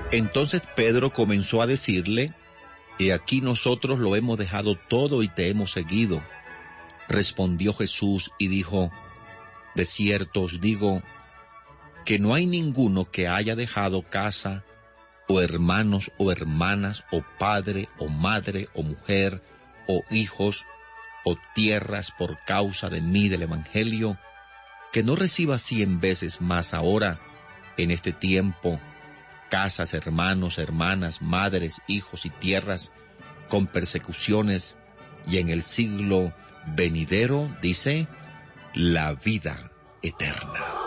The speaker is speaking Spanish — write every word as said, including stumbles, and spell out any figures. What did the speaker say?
Entonces Pedro comenzó a decirle: He aquí nosotros lo hemos dejado todo y te hemos seguido. Respondió Jesús y dijo: De cierto os digo, que no hay ninguno que haya dejado casa, o hermanos, o hermanas, o padre, o madre, o mujer, o hijos, o tierras por causa de mí del Evangelio, que no reciba cien veces más ahora, en este tiempo, casas, hermanos, hermanas, madres, hijos y tierras, con persecuciones, y en el siglo venidero, dice, la vida eterna.